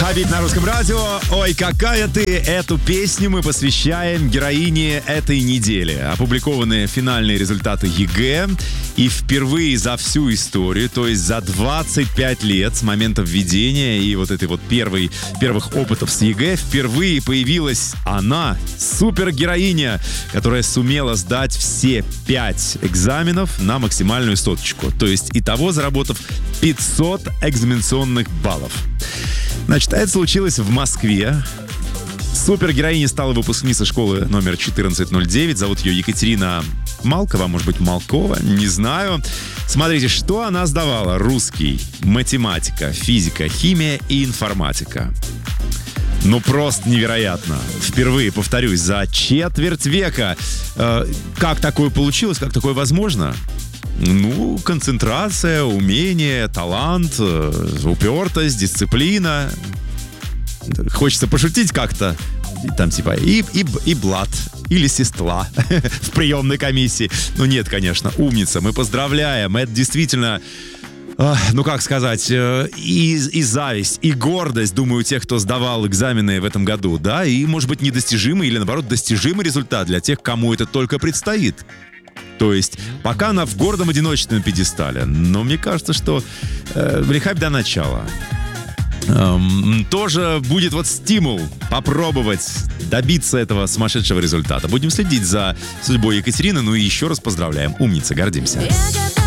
Хабиб на русском радио. Ой, какая ты! Эту песню мы посвящаем героине этой недели. Опубликованы финальные результаты ЕГЭ. И впервые за всю историю, то есть за 25 лет с момента введения и вот этой вот первых опытов с ЕГЭ, впервые появилась она, супергероиня, которая сумела сдать все 5 экзаменов на максимальную соточку. То есть итого заработав 500 экзаменационных баллов. Значит, это случилось в Москве. Супергероиней стала выпускница школы номер 1409. Зовут ее Екатерина Малкова, может быть, Малкова, не знаю. Смотрите, что она сдавала. Русский, математика, физика, химия и информатика. Ну, просто невероятно. Впервые, повторюсь, за четверть века. Как такое получилось, как такое возможно? Ну, концентрация, умение, талант, упертость, дисциплина. Хочется пошутить как-то. Там типа и блат, или сестла в приемной комиссии. Ну нет, конечно, умница. Мы поздравляем. Это действительно... Ну, как сказать, и зависть, и гордость, думаю, тех, кто сдавал экзамены в этом году, да, и, может быть, недостижимый или, наоборот, достижимый результат для тех, кому это только предстоит. То есть, пока она в гордом одиночестве на пьедестале, но мне кажется, что рехаб до начала. Тоже будет вот стимул попробовать добиться этого сумасшедшего результата. Будем следить за судьбой Екатерины, ну и еще раз поздравляем. Умница, гордимся.